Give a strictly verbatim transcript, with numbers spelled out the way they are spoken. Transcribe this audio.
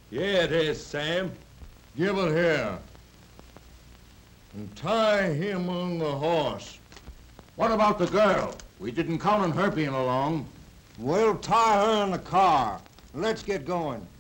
Yeah, it is, Sam. Give it here. And tie him on the horse. What about the girl? We didn't count on her being along. We'll tie her in the car. Let's get going.